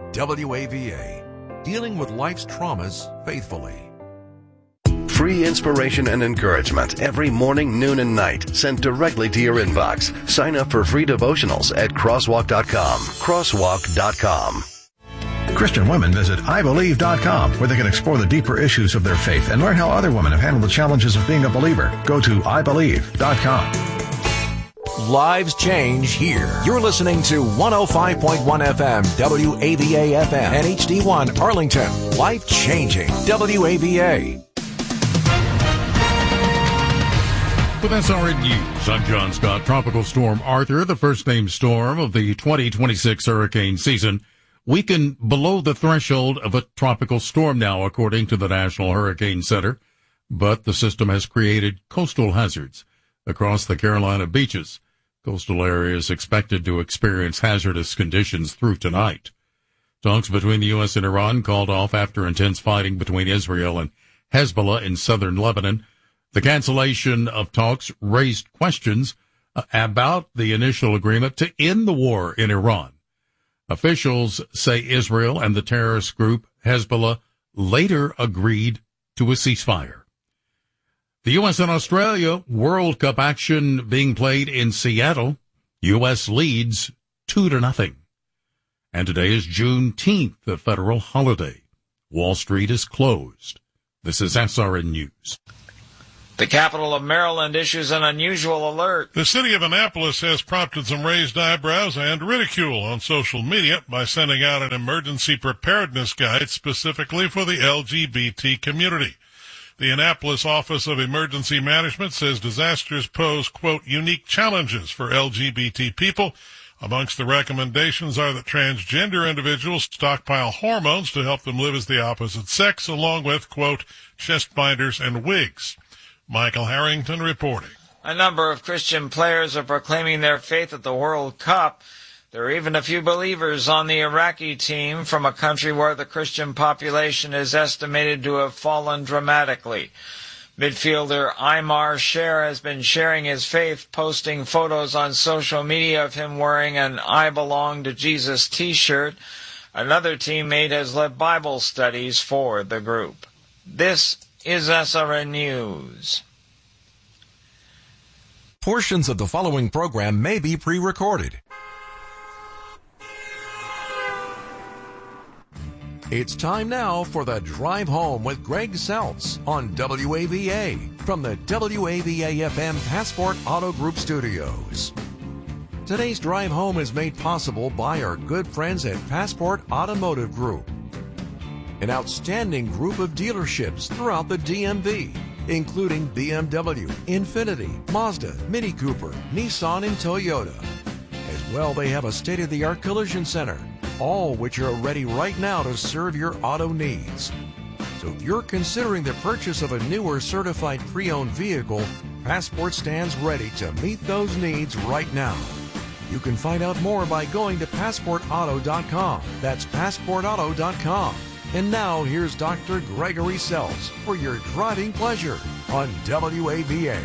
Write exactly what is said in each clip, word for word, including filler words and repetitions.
W A V A, dealing with life's traumas faithfully. Free inspiration and encouragement every morning, noon, and night, sent directly to your inbox. Sign up for free devotionals at crosswalk dot com. crosswalk dot com. Christian women visit I believe dot com, where they can explore the deeper issues of their faith and learn how other women have handled the challenges of being a believer. Go to I believe dot com. Lives change here. You're listening to one oh five point one F M, W A V A F M, and H D one Arlington. Life changing. W A V A. With S R N News, I'm John Scott. Tropical Storm Arthur, the first named storm of the twenty twenty-six hurricane season, weakened below the threshold of a tropical storm now, according to the National Hurricane Center. But the system has created coastal hazards across the Carolina beaches. Coastal areas expected to experience hazardous conditions through tonight. Talks between the U S and Iran called off after intense fighting between Israel and Hezbollah in southern Lebanon. The cancellation of talks raised questions about the initial agreement to end the war in Iran. Officials say Israel and the terrorist group Hezbollah later agreed to a ceasefire. The U S and Australia World Cup action being played in Seattle. U S leads two to nothing. And today is Juneteenth, the federal holiday. Wall Street is closed. This is S R N News. The capital of Maryland issues an unusual alert. The city of Annapolis has prompted some raised eyebrows and ridicule on social media by sending out an emergency preparedness guide specifically for the L G B T community. The Annapolis Office of Emergency Management says disasters pose, quote, unique challenges for L G B T people. Amongst the recommendations are that transgender individuals stockpile hormones to help them live as the opposite sex, along with, quote, chest binders and wigs. Michael Harrington reporting. A number of Christian players are proclaiming their faith at the World Cup. There are even a few believers on the Iraqi team from a country where the Christian population is estimated to have fallen dramatically. Midfielder Aymar Sher has been sharing his faith, posting photos on social media of him wearing an I Belong to Jesus t-shirt. Another teammate has led Bible studies for the group. This is S R N News. Portions of the following program may be pre-recorded. It's time now for the Drive Home with Greg Seltz on W A V A from the W A V A F M Passport Auto Group Studios. Today's Drive Home is made possible by our good friends at Passport Automotive Group, an outstanding group of dealerships throughout the D M V, including B M W, Infiniti, Mazda, Mini Cooper, Nissan, and Toyota. As well, they have a state-of-the-art collision center, all which are ready right now to serve your auto needs. So if you're considering the purchase of a new or certified pre-owned vehicle, Passport stands ready to meet those needs right now. You can find out more by going to passport auto dot com. That's passport auto dot com. And now here's Doctor Gregory Seltz for your driving pleasure on W A V A.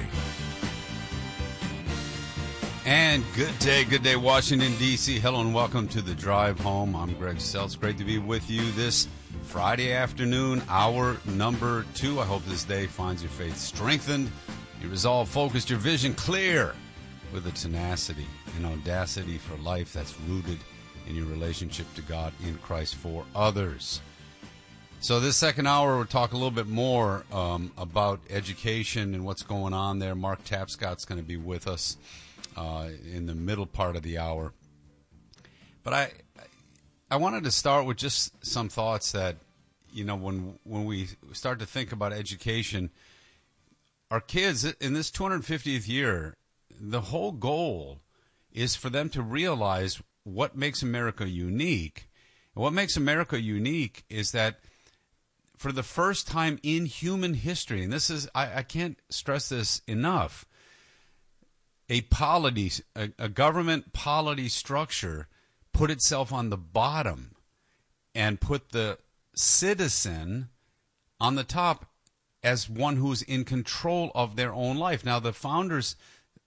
And good day, good day, Washington, D C Hello and welcome to the Drive Home. I'm Greg Seltz. Great to be with you this Friday afternoon, hour number two. I hope this day finds your faith strengthened, your resolve focused, your vision clear, with a tenacity and audacity for life that's rooted in your relationship to God in Christ for others. So this second hour, we'll talk a little bit more um, about education and what's going on there. Mark Tapscott's going to be with us uh, in the middle part of the hour. But I I wanted to start with just some thoughts that, you know, when when we start to think about education, our kids in this two hundred fiftieth year, the whole goal is for them to realize what makes America unique. And what makes America unique is that for the first time in human history, and this is, I, I can't stress this enough, a polity, a, a government polity structure put itself on the bottom and put the citizen on the top as one who's in control of their own life. Now, the founders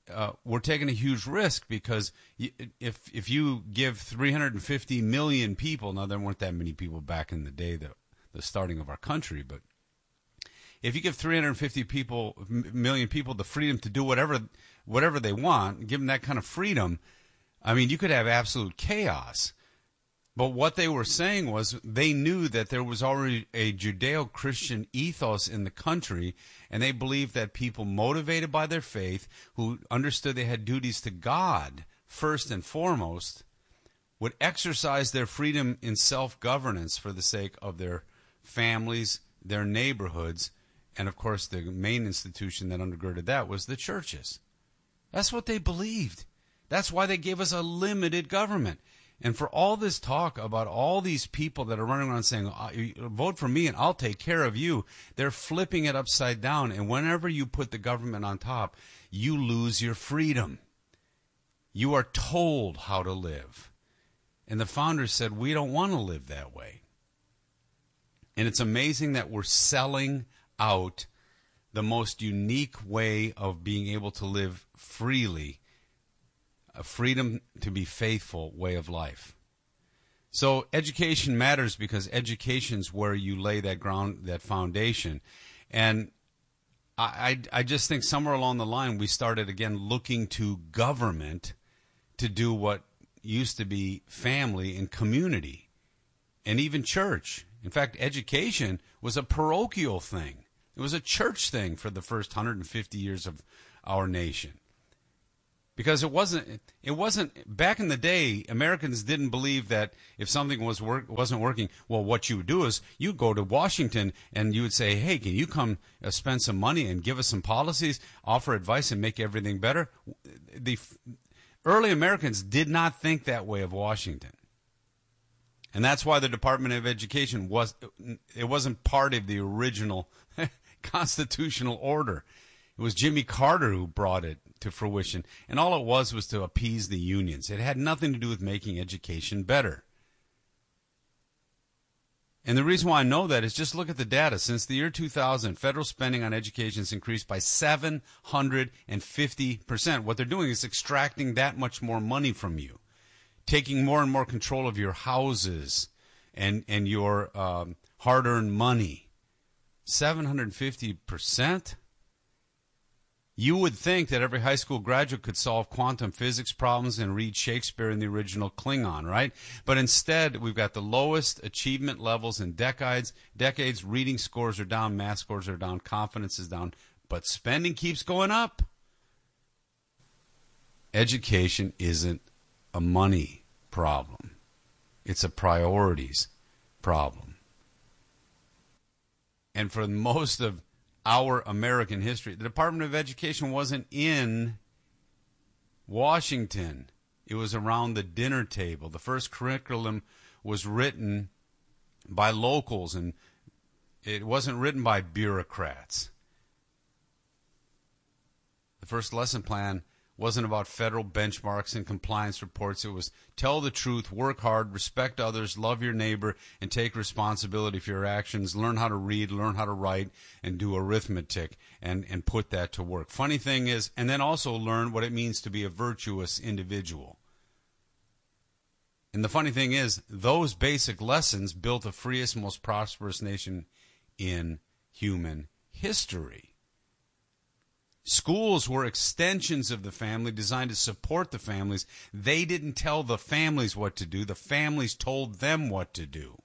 uh, we're taking a huge risk because you, if if you give three hundred fifty million people, now there weren't that many people back in the day, the, the starting of our country, but if you give three hundred fifty people, million people the freedom to do whatever whatever they want, give them that kind of freedom, I mean, you could have absolute chaos. But what they were saying was they knew that there was already a Judeo-Christian ethos in the country, and they believed that people motivated by their faith, who understood they had duties to God first and foremost, would exercise their freedom in self-governance for the sake of their families, their neighborhoods, and, of course, the main institution that undergirded that was the churches. That's what they believed. That's why they gave us a limited government. And for all this talk about all these people that are running around saying, vote for me and I'll take care of you, they're flipping it upside down. And whenever you put the government on top, you lose your freedom. You are told how to live. And the founders said, we don't want to live that way. And it's amazing that we're selling out the most unique way of being able to live freely, a freedom to be faithful way of life. So education matters because education's where you lay that ground, that foundation. And I, I, I just think somewhere along the line we started again looking to government to do what used to be family and community and even church. In fact, education was a parochial thing. It was a church thing for the first one hundred fifty years of our nation. Because it wasn't, it wasn't, back in the day, Americans didn't believe that if something was work, wasn't working, well, what you would do is you go to Washington and you would say, hey, can you come uh, spend some money and give us some policies, offer advice and make everything better? The early Americans did not think that way of Washington. And that's why the Department of Education was, it wasn't part of the original constitutional order. It was Jimmy Carter who brought it to fruition, and all it was was to appease the unions. It had nothing to do with making education better. And the reason why I know that is just look at the data. Since the year two thousand, federal spending on education has increased by seven hundred fifty percent. What they're doing is extracting that much more money from you, taking more and more control of your houses and, and your um, hard-earned money. seven hundred fifty percent? You would think that every high school graduate could solve quantum physics problems and read Shakespeare in the original Klingon, right? But instead, we've got the lowest achievement levels in decades. Decades, reading scores are down, math scores are down, confidence is down, but spending keeps going up. Education isn't a money problem. It's a priorities problem. And for most of our American history, the Department of Education wasn't in Washington. It was around the dinner table. The first curriculum was written by locals, and it wasn't written by bureaucrats. The first lesson plan wasn't about federal benchmarks and compliance reports. It was tell the truth, work hard, respect others, love your neighbor, and take responsibility for your actions. Learn how to read, learn how to write, and do arithmetic, and, and put that to work. Funny thing is, and then also learn what it means to be a virtuous individual. And the funny thing is, those basic lessons built the freest, most prosperous nation in human history. Schools were extensions of the family designed to support the families. They didn't tell the families what to do. The families told them what to do.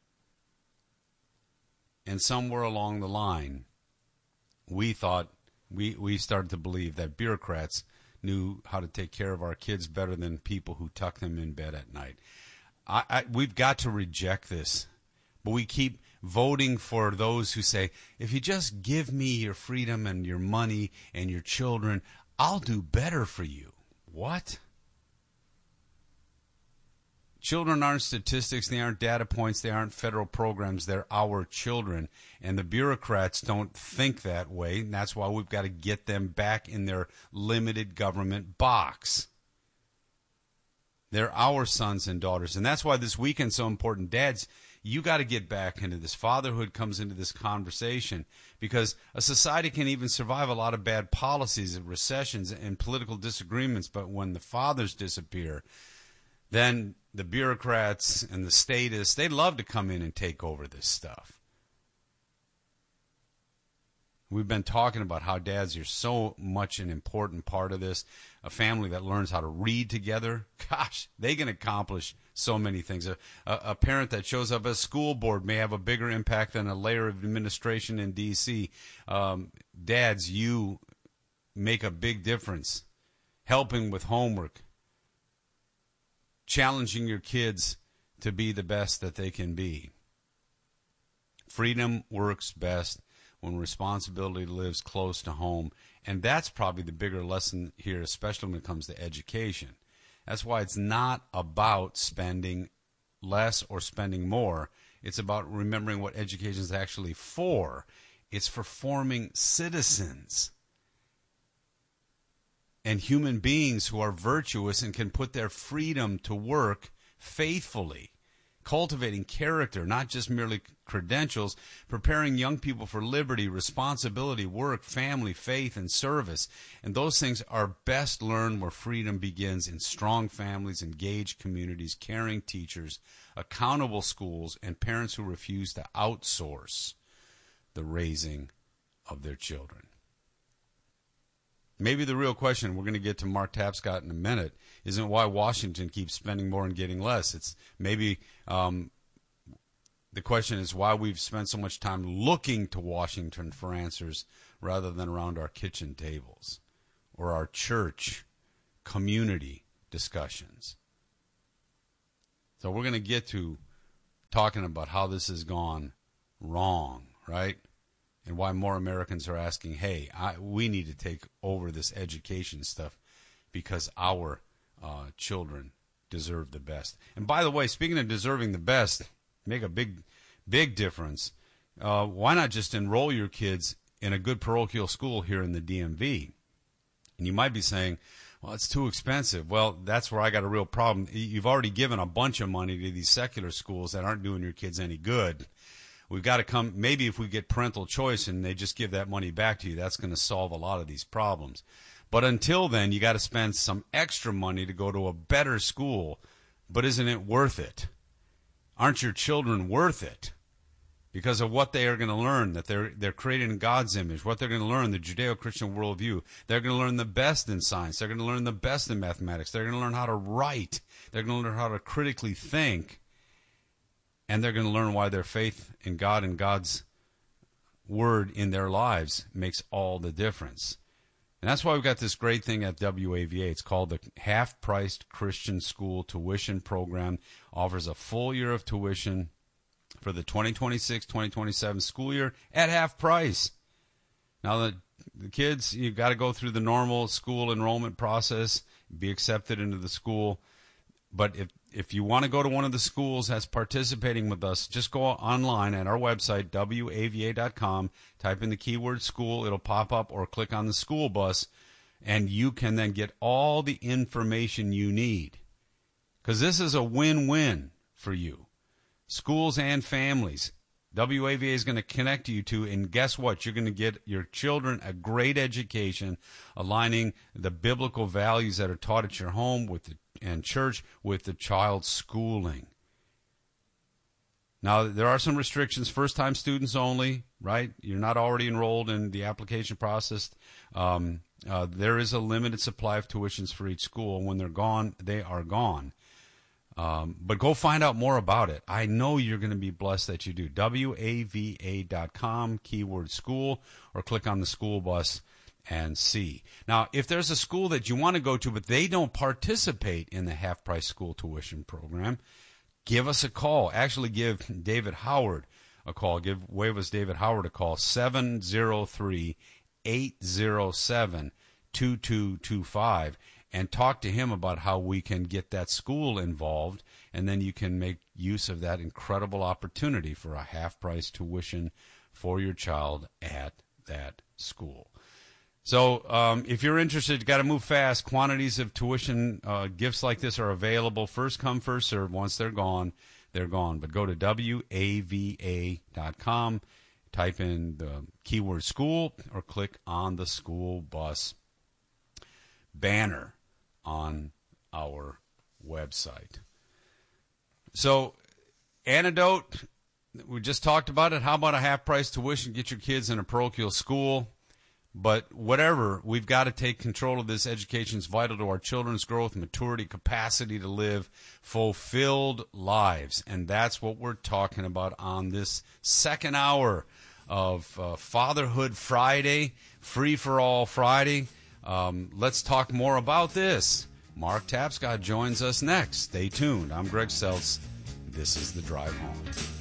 And somewhere along the line, we thought, we, we started to believe that bureaucrats knew how to take care of our kids better than people who tuck them in bed at night. I, I, we've got to reject this. But we keep voting for those who say, if you just give me your freedom and your money and your children, I'll do better for you. What? Children aren't statistics. They aren't data points. They aren't federal programs. They're our children. And the bureaucrats don't think that way. And that's why we've got to get them back in their limited government box. They're our sons and daughters. And that's why this weekend's so important. Dads, You got to get back into this. Fatherhood comes into this conversation because a society can even survive a lot of bad policies and recessions and political disagreements, but when the fathers disappear, then the bureaucrats and the statists, they love to come in and take over this stuff. We've been talking about how dads are so much an important part of this. A family that learns how to read together, gosh, they can accomplish so many things. A, a, a parent that shows up at a school board may have a bigger impact than a layer of administration in D C Um, dads, you make a big difference. Helping with homework. Challenging your kids to be the best that they can be. Freedom works best when responsibility lives close to home. And that's probably the bigger lesson here, especially when it comes to education. That's why it's not about spending less or spending more. It's about remembering what education is actually for. It's for forming citizens and human beings who are virtuous and can put their freedom to work faithfully. Cultivating character, not just merely credentials, preparing young people for liberty, responsibility, work, family, faith, and service. And those things are best learned where freedom begins in strong families, engaged communities, caring teachers, accountable schools, and parents who refuse to outsource the raising of their children. Maybe the real question, we're going to get to Mark Tapscott in a minute, isn't why Washington keeps spending more and getting less. It's maybe um, the question is why we've spent so much time looking to Washington for answers rather than around our kitchen tables or our church community discussions. So we're going to get to talking about how this has gone wrong, right? And why more Americans are asking, hey, I, we need to take over this education stuff because our uh, children deserve the best. And by the way, speaking of deserving the best, make a big, big difference. Uh, why not just enroll your kids in a good parochial school here in the D M V? And you might be saying, well, it's too expensive. Well, that's where I got a real problem. You've already given a bunch of money to these secular schools that aren't doing your kids any good. We've got to come, maybe if we get parental choice and they just give that money back to you, that's going to solve a lot of these problems. But until then, you got to spend some extra money to go to a better school. But isn't it worth it? Aren't your children worth it? Because of what they are going to learn, that they're they're created in God's image, what they're going to learn, the Judeo-Christian worldview. They're going to learn the best in science. They're going to learn the best in mathematics. They're going to learn how to write. They're going to learn how to critically think. And they're going to learn why their faith in God and God's word in their lives makes all the difference. And that's why we've got this great thing at W A V A. It's called the Half-Priced Christian School Tuition Program. Offers a full year of tuition for the twenty twenty-six twenty twenty-seven school year at half price. Now, the, the kids, you've got to go through the normal school enrollment process, be accepted into the school. But if if you want to go to one of the schools that's participating with us, just go online at our website, W A V A dot com, type in the keyword school, it'll pop up, or click on the school bus, and you can then get all the information you need. Because this is a win-win for you. Schools and families. W A V A is going to connect you to, and guess what? You're going to get your children a great education, aligning the biblical values that are taught at your home with the and church with the child's schooling. Now, there are some restrictions. First-time students only, right? You're not already enrolled in the application process. Um, uh, there is a limited supply of tuitions for each school. When they're gone, they are gone. Um, but go find out more about it. I know you're going to be blessed that you do. W A V A dot com, keyword school, or click on the school bus and see. Now, if there's a school that you want to go to, but they don't participate in the half-price school tuition program, give us a call. Actually, give David Howard a call. Give Waivas David Howard a call, seven oh three, eight oh seven, two two two five, and talk to him about how we can get that school involved, and then you can make use of that incredible opportunity for a half-price tuition for your child at that school. So um, if you're interested, you got to move fast. Quantities of tuition uh, gifts like this are available. First come, first serve. Once they're gone, they're gone. But go to W A V A dot com, type in the keyword school, or click on the school bus banner on our website. So, antidote, we just talked about it. How about a half-price tuition? Get your kids in a parochial school. But whatever, we've got to take control of this. Education is vital to our children's growth, maturity, capacity to live fulfilled lives. And that's what we're talking about on this second hour of uh, Fatherhood Friday, Free for All Friday. Um, let's talk more about this. Mark Tapscott joins us next. Stay tuned. I'm Greg Seltz. This is The Drive Home.